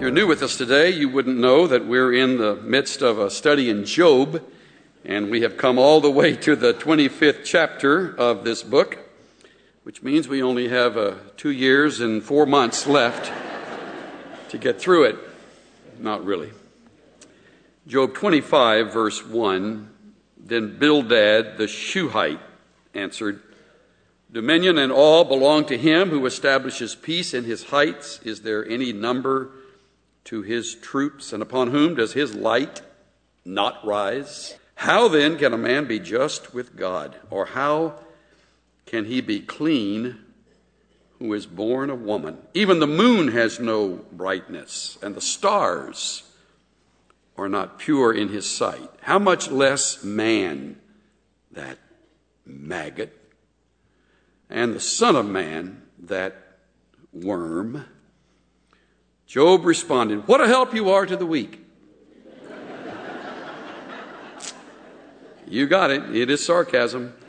you're new with us today, you wouldn't know that we're in the midst of a study in Job, and we have come all the way to the 25th chapter of this book, which means we only have 2 years and 4 months left to get through it. Not really. Job 25, verse 1, Then Bildad the Shuhite answered, Dominion and all belong to him who establishes peace in his heights. Is there any number to his troops? And upon whom does his light not rise? How then can a man be just with God? Or how can he be clean who is born a woman? Even the moon has no brightness, and the stars are not pure in his sight. How much less man, that maggot, and the Son of Man, that worm? Job responded, What a help you are to the weak. You got it. It is sarcasm.